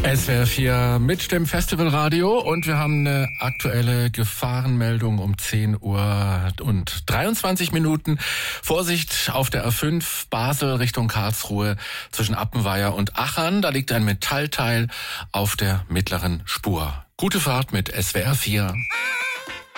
SWR 4 mit dem Festivalradio und wir haben eine aktuelle Gefahrenmeldung um 10 Uhr und 23 Minuten. Vorsicht auf der A5 Basel Richtung Karlsruhe zwischen Appenweier und Achern. Da liegt ein Metallteil auf der mittleren Spur. Gute Fahrt mit SWR 4.